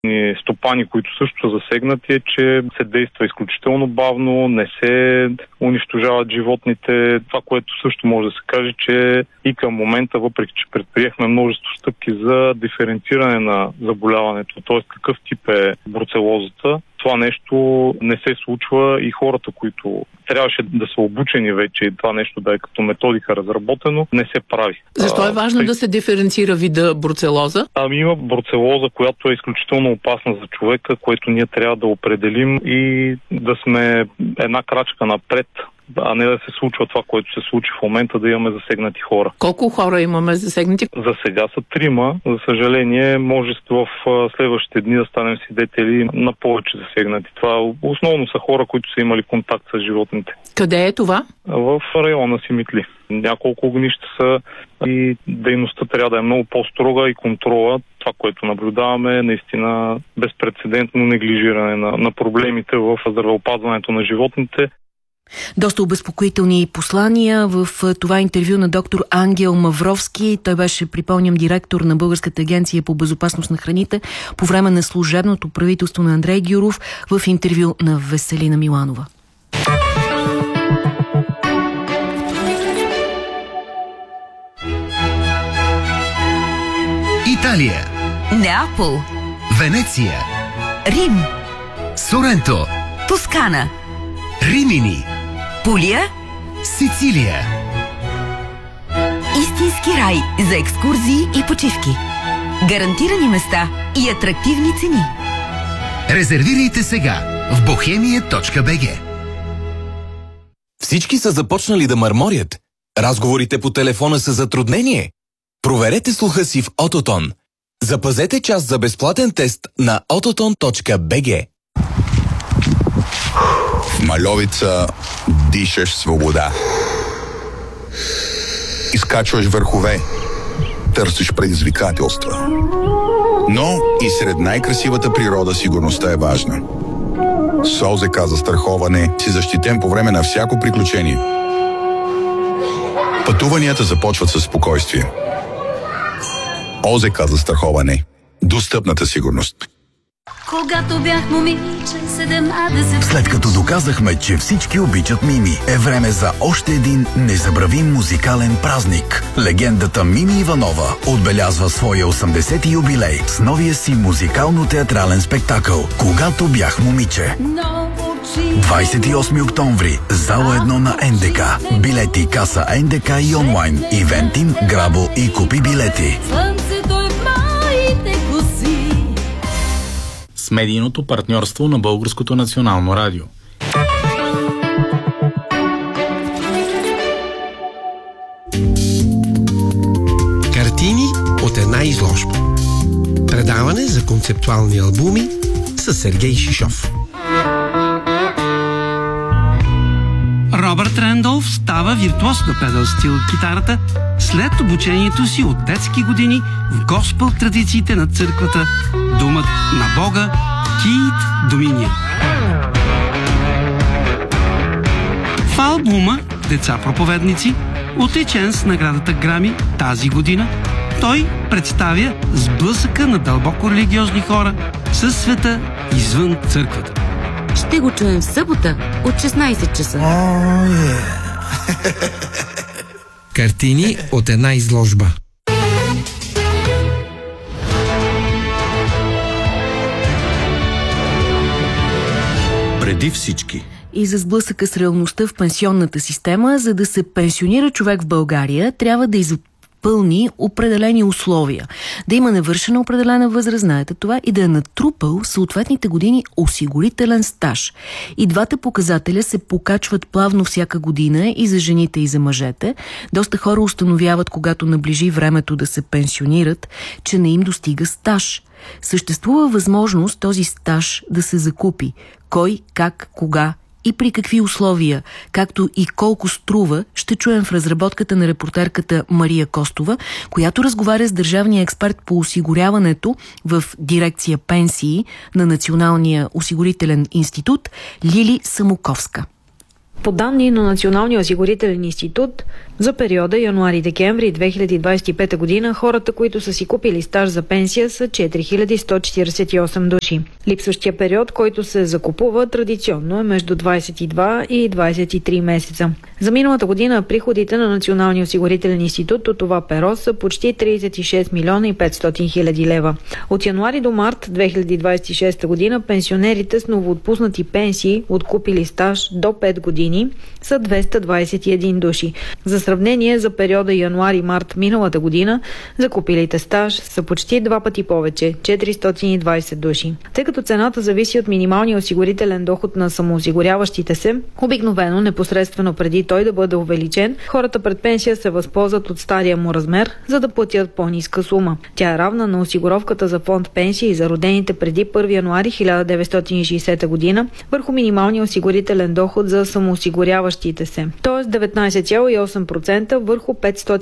стопани, които също са засегнати, е, че се действа изключително бавно, не се унищожават животните. Това, което също може да се каже, че и към момента, въпреки че предприехме множество стъпки за диференциране на заболяването, т.е. какъв тип е бруцелозата, това нещо не се случва и хората, които трябваше да са обучени вече и това нещо да е като методика разработено, не се прави. Защо е важно да се диференцира вида бруцелоза? Има бруцелоза, която е изключително опасна за човека, което ние трябва да определим и да сме една крачка напред, а не да се случва това, което се случи в момента, да имаме засегнати хора. Колко хора имаме засегнати? За сега са 3. За съжаление, може в следващите дни да станем свидетели на повече засегнати. Това основно са хора, които са имали контакт с животните. Къде е това? В района Симитли. Няколко огнища са и дейността трябва да е много по-строга и контрола. Това, което наблюдаваме, е наистина безпрецедентно неглижиране на проблемите в здравеопазването на животните. Доста обезпокоителни послания в това интервю на доктор Ангел Мавровски. Той беше, припомням, директор на Българската агенция по безопасност на храните по време на служебното правителство на Андрей Гюров в интервю на Веселина Миланова. Италия, Неапол, Венеция, Рим, Соренто, Тоскана, Римини, Пулия, Сицилия. истински рай за екскурзии и почивки. Гарантирани места и атрактивни цени. Резервирайте сега в bohemia.bg. Всички са започнали да мърморят. Разговорите по телефона са затруднение. Проверете слуха си в Ототон. Запазете час за безплатен тест на ototon.bg. В Мальовица дишаш свобода. Изкачваш върхове, търсиш предизвикателства. Но и сред най-красивата природа сигурността е важна. С ОЗК застраховане си защитен по време на всяко приключение. Пътуванията започват със спокойствие. ОЗК застраховане. Достъпната сигурност. Когато бях момиче, 17. След като доказахме, че всички обичат Мими, е време за още един незабравим музикален празник. Легендата Мими Иванова отбелязва своя 80-ти юбилей с новия си музикално-театрален спектакъл «Когато бях момиче». 28 октомври, зала 1 на НДК. Билети, каса НДК и онлайн. Ивентим, Грабо и Купи билети. С медийното партньорство на Българското национално радио. Картини от една изложба. Предаване за концептуални албуми с Сергей Шишов. Робърт Рендолф става виртуоз на педал стил китарата след обучението си от детски години в госпел традициите на църквата Думът на Бога Кит Доминия. В албума «Деца проповедници», отличен с наградата Грами тази година, той представя сблъсъка на дълбоко религиозни хора със света извън църквата. Ще го чуем в събота от 16 часа. Картини от една изложба. Преди всички. И за сблъсъка с реалността в пенсионната система, за да се пенсионира човек в България, трябва да изпълни определени условия. Да има навършена определена възраст, знаете това, и да е натрупал съответните години осигурителен стаж. И двата показателя се покачват плавно всяка година и за жените, и за мъжете. Доста хора установяват, когато наближи времето да се пенсионират, че не им достига стаж. Съществува възможност този стаж да се закупи. Кой, как, кога и при какви условия, както и колко струва, ще чуем в разработката на репортерката Мария Костова, която разговаря с държавния експерт по осигуряването в дирекция пенсии на Националния осигурителен институт Лили Самуковска. По данни на Националния осигурителен институт, за периода януари-декември 2025 година хората, които са си купили стаж за пенсия, са 4148 души. Липсващия период, който се закупува, традиционно е между 22 и 23 месеца. За миналата година приходите на Националния осигурителен институт от това перо са почти 36 милиона и 500 хиляди лева. От януари до март 2026 година пенсионерите с новоотпуснати пенсии, откупили стаж до 5 години, са 221 души. За сравнение, за периода януари-март миналата година, закупилите стаж са почти 2 пъти повече – 420 души. Тъй като цената зависи от минималния осигурителен доход на самоосигуряващите се, обикновено непосредствено преди той да бъде увеличен, хората пред пенсия се възползват от стария му размер, за да платят по-ниска сума. Тя е равна на осигуровката за фонд пенсии за родените преди 1 януари 1960 година върху минималния осигурителен доход за самоосигуряващите се, т.е. 19,8% върху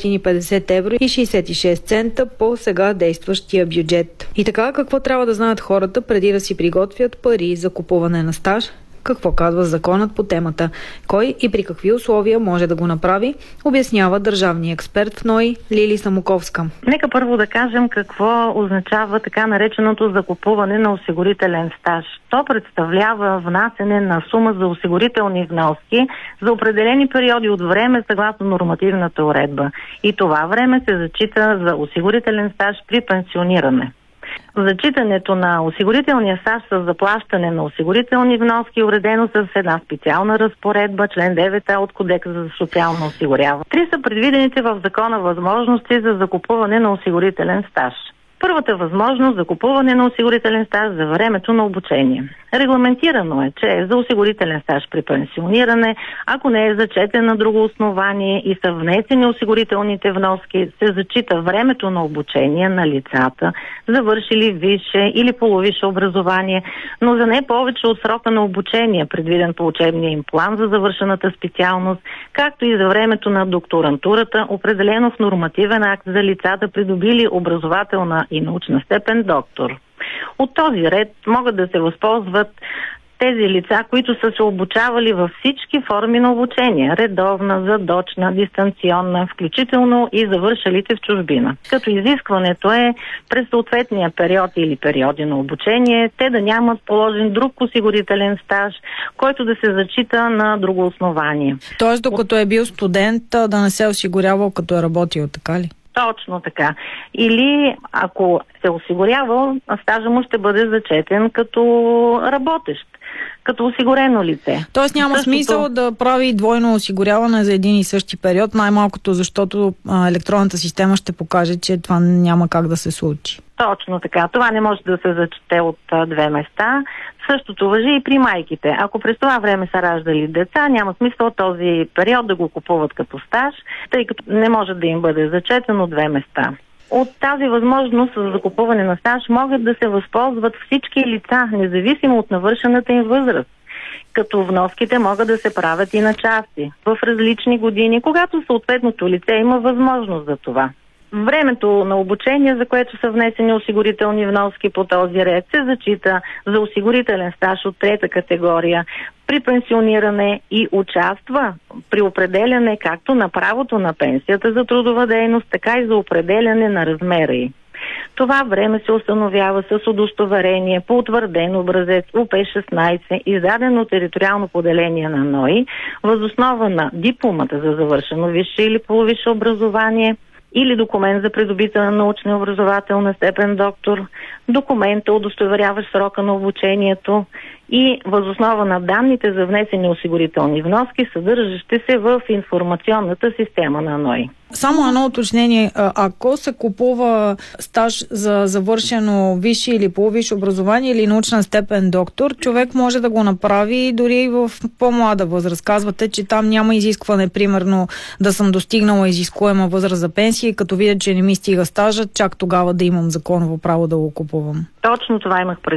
550 евро и 66 цента по сега действащия бюджет. И така, какво трябва да знаят хората преди да си приготвят пари за купуване на стаж? Какво казва законът по темата? Кой и при какви условия може да го направи? Обяснява държавния експерт в НОИ Лили Самуковска. Нека първо да кажем какво означава така нареченото закупуване на осигурителен стаж. То представлява внасене на сума за осигурителни вноски за определени периоди от време съгласно нормативната уредба. И това време се зачита за осигурителен стаж при пенсиониране. Зачитането на осигурителния стаж с заплащане на осигурителни вноски е уредено с една специална разпоредба, член 9А от Кодекса за социално осигуряване. 3 са предвидените в закона възможности за закупуване на осигурителен стаж. Първата възможност за купуване на осигурителен стаж за времето на обучение. Регламентирано е, че за осигурителен стаж при пенсиониране, ако не е зачетен на друго основание и са внесени осигурителните вноски, се зачита времето на обучение на лицата, завършили висше или полувисше образование, но за не повече от срока на обучение, предвиден по учебния им план за завършената специалност, както и за времето на докторантурата, определено в нормативен акт за лицата, придобили образователна и научна степен доктор. От този ред могат да се възползват тези лица, които са се обучавали във всички форми на обучение – редовна, задочна, дистанционна, включително и завършалите в чужбина. Като изискването е през съответния период или периоди на обучение те да нямат положен друг осигурителен стаж, който да се зачита на друго основание. Тоест, докато е бил студент, да не се осигурявал като е работил, така ли? Точно така. Или ако се осигурявал, стажа му ще бъде зачетен като работещ, като осигурено лице. Тоест няма смисъл да прави двойно осигуряване за един и същи период, най-малкото защото електронната система ще покаже, че това няма как да се случи. Точно така. Това не може да се зачете от 2 места. Същото важи и при майките. Ако през това време са раждали деца, няма смисъл този период да го купуват като стаж, тъй като не може да им бъде зачетен от 2 места. От тази възможност за закупуване на стаж могат да се възползват всички лица, независимо от навършената им възраст, като вноските могат да се правят и на части, в различни години, когато съответното лице има възможност за това. Времето на обучение, за което са внесени осигурителни вноски по този ред, се зачита за осигурителен стаж от 3-та категория при пенсиониране и участва при определяне както на правото на пенсията за трудова дейност, така и за определяне на размера й. Това време се установява с удостоверение по утвърден образец УП-16, издаден от териториално поделение на НОИ, въз основа на дипломата за завършено висше или полувисше образование, или документ за придобита на научна и образователна степен доктор, документа, удостоверяващ срока на обучението и въз основа на данните за внесени осигурителни вноски, съдържащи се в информационната система на НОИ. Само едно уточнение. Ако се купува стаж за завършено висше или полувисше образование или научна степен доктор, човек може да го направи дори и в по-млада възраст. Казвате, че там няма изискване, примерно, да съм достигнала изискуема възраст за пенсия и като видя, че не ми стига стажа, чак тогава да имам законово право да го купувам. Точно това имах предвид.